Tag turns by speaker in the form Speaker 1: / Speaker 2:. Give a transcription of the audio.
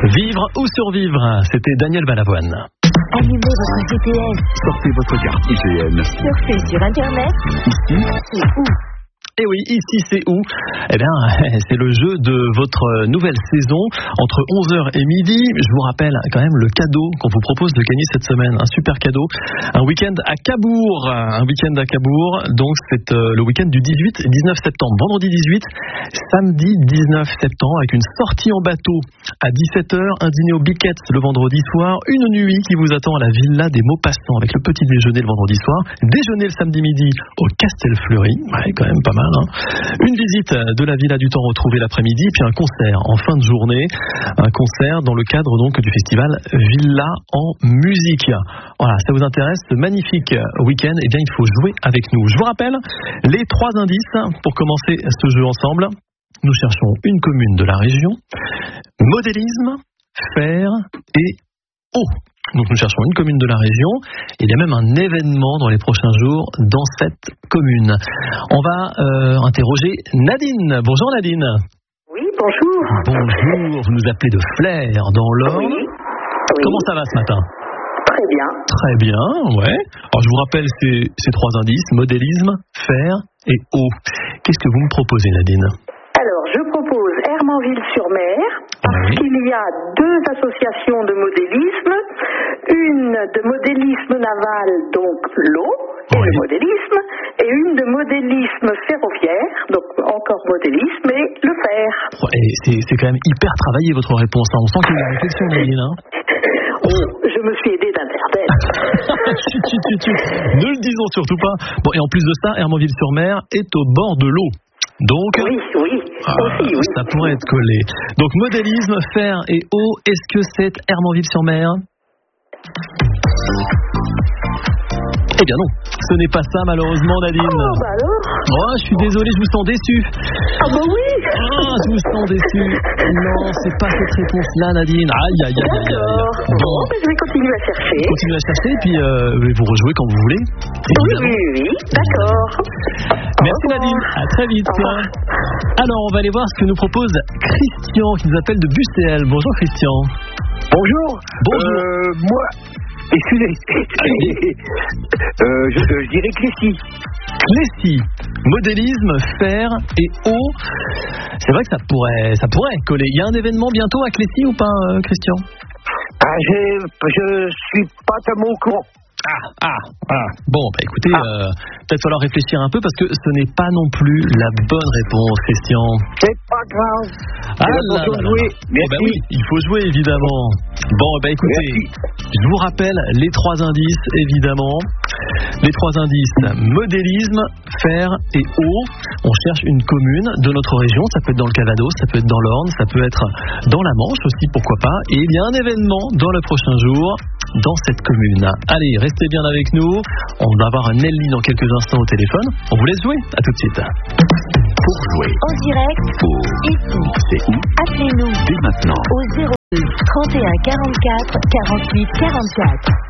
Speaker 1: Vivre ou survivre, c'était Daniel Balavoine.
Speaker 2: Allumez votre GPS.
Speaker 3: Sortez votre carte IGN.
Speaker 2: Surfez sur Internet.
Speaker 3: Ici,
Speaker 2: C'est où?
Speaker 1: Et oui, ici c'est où ? Eh bien, c'est le jeu de votre nouvelle saison entre 11h et midi. Je vous rappelle quand même le cadeau qu'on vous propose de gagner cette semaine. Un super cadeau. Un week-end à Cabourg. Donc c'est le week-end du 18 et 19 septembre. Vendredi 18, samedi 19 septembre avec une sortie en bateau à 17h, un dîner au Biquette le vendredi soir, une nuit qui vous attend à la Villa des Maupassants avec le petit déjeuner le vendredi soir, déjeuner le samedi midi au Castelfleury. Ouais, quand même pas mal. Une visite de la Villa du Temps retrouvée l'après-midi, puis un concert en fin de journée, un concert dans le cadre donc du festival Villa en musique. Voilà, ça vous intéresse, ce magnifique week-end, eh bien il faut jouer avec nous. Je vous rappelle les 3 indices pour commencer ce jeu ensemble. Nous cherchons une commune de la région, modélisme, fer et eau. Donc nous cherchons une commune de la région. Il y a même un événement dans les prochains jours dans cette commune. On va interroger Nadine. Bonjour Nadine.
Speaker 4: Oui, bonjour.
Speaker 1: Bonjour, vous nous appelez de Flers dans l'Orne.
Speaker 4: Oui.
Speaker 1: Comment ça va ce matin ?
Speaker 4: Très bien.
Speaker 1: Très bien, ouais. Alors je vous rappelle ces 3 indices, modélisme, fer et eau. Qu'est-ce que vous me proposez Nadine ?
Speaker 4: Alors, je propose Hermanville-sur-Mer, parce qu'il y a 2 associations de modélisme, une de modélisme naval, donc l'eau, et le modélisme, et une de modélisme ferroviaire, donc encore modélisme, et le fer.
Speaker 1: Ouais, c'est quand même hyper travaillé votre réponse, hein. On sent qu'il y a une réflexion Nadine, hein.
Speaker 4: Oh, je me suis aidée d'Internet.
Speaker 1: Ne le disons surtout pas. Bon, et en plus de ça, Hermanville-sur-Mer est au bord de l'eau. Donc,
Speaker 4: oui. Aussi, oui.
Speaker 1: Ça pourrait être collé. Donc, modélisme, fer et eau, est-ce que c'est Hermanville-sur-Mer ? Eh bien non, ce n'est pas ça malheureusement Nadine.
Speaker 4: Oh, bah alors ?
Speaker 1: Oh, je suis désolé, je vous sens déçu.
Speaker 4: Ah bah oui.
Speaker 1: Je vous sens déçu. Non, c'est pas cette réponse-là Nadine. Aïe.
Speaker 4: D'accord. Bon, je vais continuer à chercher.
Speaker 1: Continuez à chercher et puis vous rejouez quand vous voulez.
Speaker 4: Oui. D'accord.
Speaker 1: Merci Nadine, à très vite. Alors on va aller voir ce que nous propose Christian qui nous appelle de Bucéel. Bonjour Christian.
Speaker 5: Bonjour. Moi, excusez, je dirais Clécy.
Speaker 1: Clécy, modélisme, fer et eau. C'est vrai que ça pourrait coller. Il y a un événement bientôt à Clécy ou pas, Christian ?
Speaker 5: Je suis pas tellement au courant.
Speaker 1: Bon, écoutez, peut-être falloir réfléchir un peu parce que ce n'est pas non plus la bonne réponse, Christian.
Speaker 5: C'est pas grave. Jouer. Merci.
Speaker 1: Oui, il faut jouer évidemment. Bon, écoutez, je vous rappelle les 3 indices évidemment. Les 3 indices, modélisme, fer et eau. On cherche une commune de notre région, ça peut être dans le Calvados, ça peut être dans l'Orne, ça peut être dans la Manche aussi, pourquoi pas. Et il y a un événement dans le prochain jour dans cette commune. Allez, restez bien avec nous. On va avoir un Nelly dans quelques instants au téléphone. On vous laisse jouer. À tout de suite.
Speaker 3: Pour jouer
Speaker 2: En direct. Ici.
Speaker 3: C'est où ?
Speaker 2: Appelez-nous
Speaker 3: Dès maintenant.
Speaker 2: au 02 31 44 48 44.